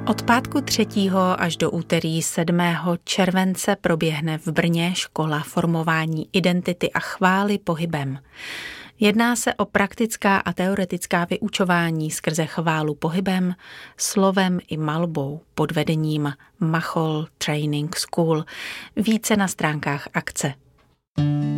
Od pátku 3. až do úterý 7. července proběhne v Brně škola formování identity a chvály pohybem. Jedná se o praktická a teoretická vyučování skrze chválu pohybem, slovem i malbou pod vedením Machol Training School. Více na stránkách akce.